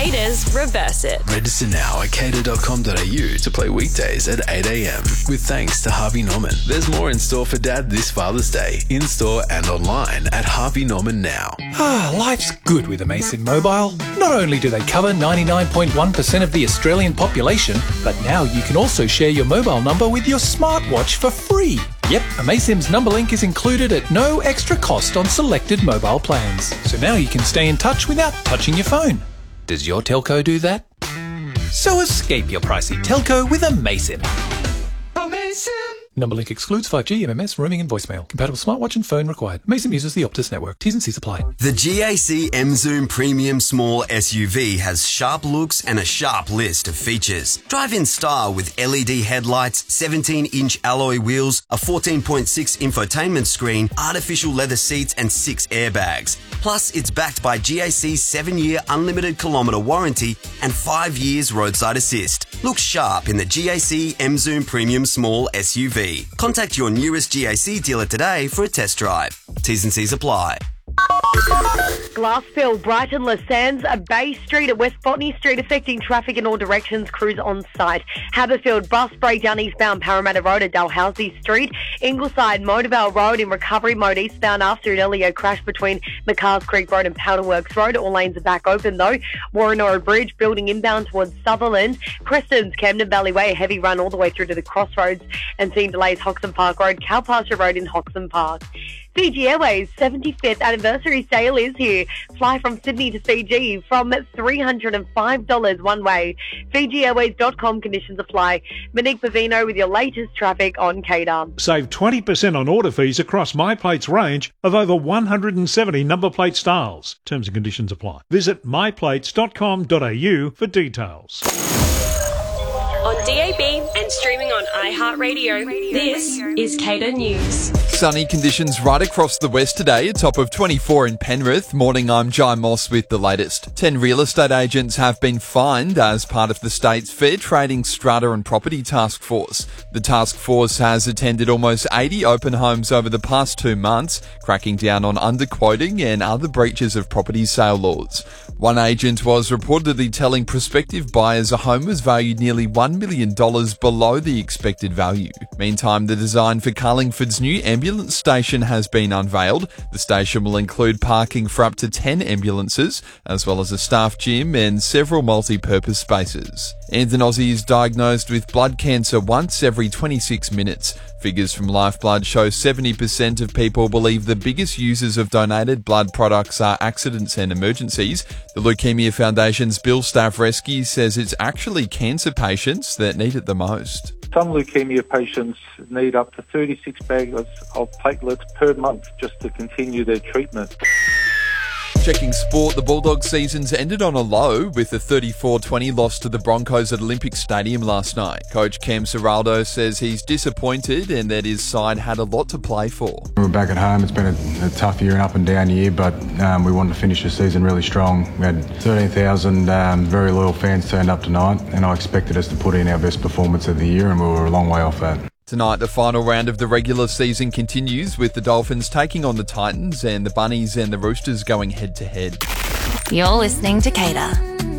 Cater's Reverse It. Register now at cater.com.au to play weekdays at 8 a.m. with thanks to Harvey Norman. There's more in store for Dad this Father's Day, in store and online at Harvey Norman now. Life's good with Amazon Mobile. Not only do they cover 99.1% of the Australian population, but now you can also share your mobile number with your smartwatch for free. Yep, Amazon's number link is included at no extra cost on selected mobile plans. So now you can stay in touch without touching your phone. Does your telco do that? So escape your pricey telco with Amazon. Number link excludes 5G, MMS, roaming and voicemail. Compatible smartwatch and phone required. Amazon uses the Optus network. T's and C's apply. The GAC M-Zoom Premium Small SUV has sharp looks and a sharp list of features. Drive in style with LED headlights, 17-inch alloy wheels, a 14.6 infotainment screen, artificial leather seats and 6 airbags. Plus, it's backed by GAC's 7-year unlimited kilometre warranty and 5 years roadside assist. Look sharp in the GAC M-Zoom Premium Small SUV. Contact your nearest GAC dealer today for a test drive. T's and C's apply. Glassfield, Brighton, Les Sands, Bay Street at West Botany Street affecting traffic in all directions. Crews on site. Haberfield, bus breakdown eastbound Parramatta Road at Dalhousie Street. Ingleside, Motorvale Road in recovery mode eastbound after an earlier crash between McCarrs Creek Road and Powderworks Road. All lanes are back open though. Warrenora Bridge building inbound towards Sutherland. Preston's Camden Valley Way, a heavy run all the way through to the crossroads and seeing delays Hoxton Park Road, Cowpasture Road in Hoxton Park. Fiji Airways 75th anniversary sale is here. Fly from Sydney to Fiji from $305 one way. FijiAirways.com, conditions apply. Monique Bavino with your latest traffic on Cater. Save 20% on order fees across MyPlate's range of over 170 number plate styles. Terms and conditions apply. Visit myplates.com.au for details. On DAB and streaming on iHeartRadio, this is Cater News. Sunny conditions right across the west today, a top of 24 in Penrith. Morning, I'm Jai Moss with the latest. 10 real estate agents have been fined as part of the state's Fair Trading Strata and Property Task Force. The task force has attended almost 80 open homes over the past 2 months, cracking down on underquoting and other breaches of property sale laws. One agent was reportedly telling prospective buyers a home was valued nearly $1 million below the expected value. Meantime, the design for Carlingford's new ambulance station has been unveiled. The station will include parking for up to 10 ambulances, as well as a staff gym and several multi-purpose spaces. And an Aussie is diagnosed with blood cancer once every 26 minutes. Figures from Lifeblood show 70% of people believe the biggest users of donated blood products are accidents and emergencies. The Leukemia Foundation's Bill Stavreski says it's actually cancer patients that need it the most. Some leukemia patients need up to 36 bags of platelets per month just to continue their treatment. Checking sport, the Bulldogs season's ended on a low with a 34-20 loss to the Broncos at Olympic Stadium last night. Coach Cam Ciraldo says he's disappointed and that his side had a lot to play for. We're back at home. It's been a tough year and up and down year, but we wanted to finish the season really strong. We had 13,000 very loyal fans turned up tonight, and I expected us to put in our best performance of the year, and we were a long way off that. Tonight, the final round of the regular season continues with the Dolphins taking on the Titans and the Bunnies and the Roosters going head-to-head. You're listening to Cater.